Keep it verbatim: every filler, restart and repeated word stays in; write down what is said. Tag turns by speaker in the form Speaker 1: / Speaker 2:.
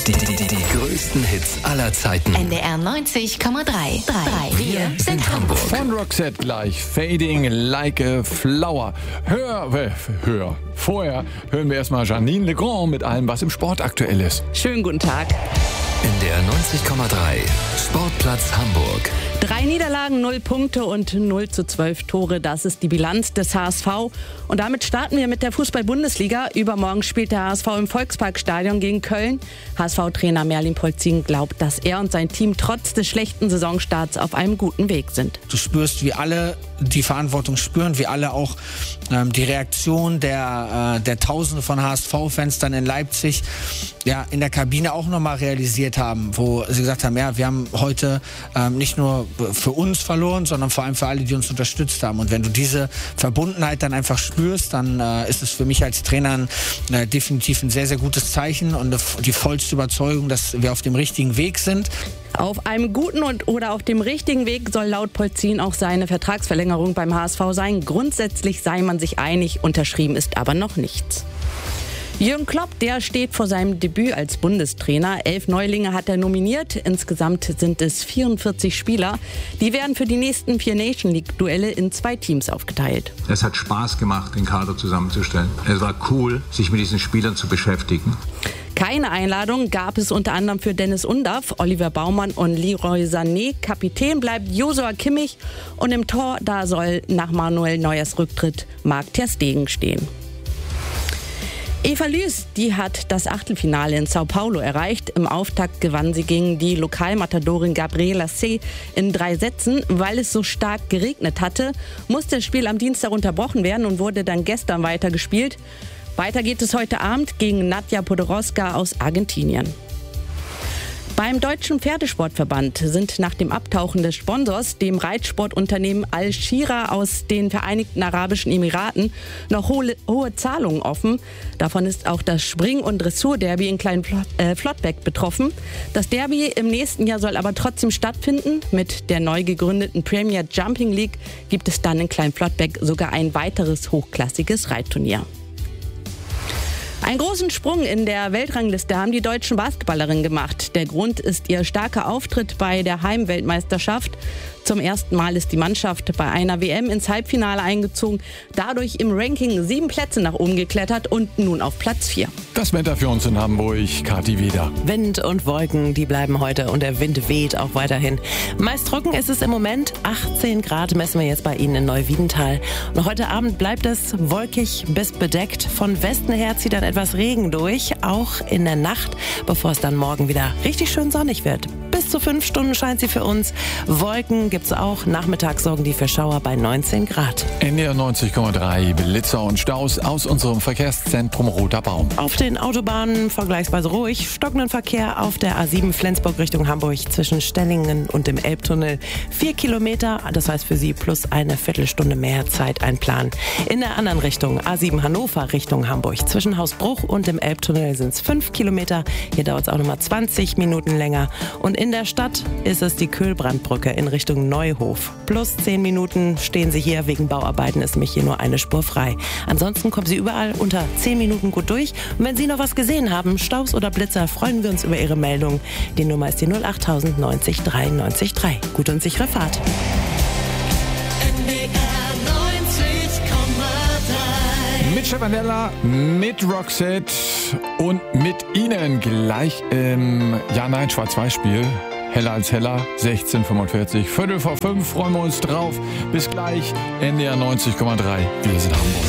Speaker 1: Die, die, die, die größten Hits aller Zeiten.
Speaker 2: N D R neunzig Komma drei. Wir sind Hamburg.
Speaker 3: Von Roxette gleich Fading Like a Flower. Hör, äh, hör. Vorher hören wir erstmal Janine Legrand mit allem, was im Sport aktuell ist.
Speaker 4: Schönen guten Tag.
Speaker 1: N D R neunzig Komma drei. Sportplatz Hamburg.
Speaker 4: Drei Niederlagen, null Punkte und null zu zwölf Tore. Das ist die Bilanz des H S V. Und damit starten wir mit der Fußball-Bundesliga. Übermorgen spielt der H S V im Volksparkstadion gegen Köln. H S V-Trainer Merlin Polzin glaubt, dass er und sein Team trotz des schlechten Saisonstarts auf einem guten Weg sind.
Speaker 5: Du spürst, wie alle die Verantwortung spüren, wie alle auch ähm, die Reaktion der, äh, der Tausende von H S V-Fans dann in Leipzig ja, in der Kabine auch nochmal realisiert haben, wo sie gesagt haben, ja, wir haben heute ähm, nicht nur für uns verloren, sondern vor allem für alle, die uns unterstützt haben. Und wenn du diese Verbundenheit dann einfach spürst, dann äh, ist es für mich als Trainer äh, definitiv ein sehr, sehr gutes Zeichen und die vollste Überzeugung, dass wir auf dem richtigen Weg sind.
Speaker 4: Auf einem guten und oder auf dem richtigen Weg soll laut Polzin auch seine Vertragsverlängerung beim H S V sein. Grundsätzlich sei man sich einig, unterschrieben ist aber noch nichts. Jürgen Klopp, der steht vor seinem Debüt als Bundestrainer. Elf Neulinge hat er nominiert. Insgesamt sind es vierundvierzig Spieler. Die werden für die nächsten vier Nation League-Duelle in zwei Teams aufgeteilt.
Speaker 6: Es hat Spaß gemacht, den Kader zusammenzustellen. Es war cool, sich mit diesen Spielern zu beschäftigen.
Speaker 4: Keine Einladung gab es unter anderem für Dennis Undaff, Oliver Baumann und Leroy Sané. Kapitän bleibt Joshua Kimmich und im Tor, da soll nach Manuel Neuers Rücktritt Marc ter Stegen stehen. Eva Lüß, die hat das Achtelfinale in Sao Paulo erreicht. Im Auftakt gewann sie gegen die Lokalmatadorin Gabriela C. in drei Sätzen. Weil es so stark geregnet hatte, musste das Spiel am Dienstag unterbrochen werden und wurde dann gestern weitergespielt. Weiter geht es heute Abend gegen Nadja Podoroska aus Argentinien. Beim Deutschen Pferdesportverband sind nach dem Abtauchen des Sponsors, dem Reitsportunternehmen Al-Shira aus den Vereinigten Arabischen Emiraten, noch hohe, hohe Zahlungen offen. Davon ist auch das Spring- und Dressur-Derby in Klein-Flottbek betroffen. Das Derby im nächsten Jahr soll aber trotzdem stattfinden. Mit der neu gegründeten Premier Jumping League gibt es dann in Klein-Flottbek sogar ein weiteres hochklassiges Reitturnier. Einen großen Sprung in der Weltrangliste haben die deutschen Basketballerinnen gemacht. Der Grund ist ihr starker Auftritt bei der Heimweltmeisterschaft. Zum ersten Mal ist die Mannschaft bei einer W M ins Halbfinale eingezogen, dadurch im Ranking sieben Plätze nach oben geklettert und nun auf Platz vier.
Speaker 3: Das Wetter für uns in Hamburg, Kathi Weder.
Speaker 7: Wind und Wolken, die bleiben heute und der Wind weht auch weiterhin. Meist trocken ist es im Moment, achtzehn Grad messen wir jetzt bei Ihnen in Neuwiedental. Und heute Abend bleibt es wolkig bis bedeckt. Von Westen her zieht dann etwas Regen durch, auch in der Nacht, bevor es dann morgen wieder richtig schön sonnig wird. Bis zu fünf Stunden scheint sie für uns. Wolken gibt's auch. Nachmittags sorgen die für Schauer bei neunzehn Grad.
Speaker 3: N D R neunzig Komma drei, Blitzer und Staus aus unserem Verkehrszentrum Roter Baum.
Speaker 7: Auf den Autobahnen vergleichsweise ruhig. Stockenden Verkehr auf der A sieben Flensburg Richtung Hamburg zwischen Stellingen und dem Elbtunnel. Vier Kilometer, das heißt für Sie plus eine Viertelstunde mehr Zeit einplanen. In der anderen Richtung, A sieben Hannover Richtung Hamburg. Zwischen Hausbruch und dem Elbtunnel sind es fünf Kilometer. Hier dauert es auch nochmal zwanzig Minuten länger. Und in der Stadt ist es die Köhlbrandbrücke in Richtung Neuhof. Plus zehn Minuten stehen Sie hier. Wegen Bauarbeiten ist nämlich hier nur eine Spur frei. Ansonsten kommen Sie überall unter zehn Minuten gut durch. Und wenn Sie noch was gesehen haben, Staus oder Blitzer, freuen wir uns über Ihre Meldung. Die Nummer ist die null acht tausend neunzig dreiundneunzig drei. Gute und sichere Fahrt.
Speaker 2: N D R neunzig Komma drei.
Speaker 3: Mit Stefanella, mit Roxette und mit Ihnen gleich im Ja-Nein-Schwarz-Weiß-Spiel. Heller als heller, sechzehn Uhr fünfundvierzig, Viertel vor fünf, freuen wir uns drauf. Bis gleich, N D R neunzig Komma drei. Wir sind Hamburg.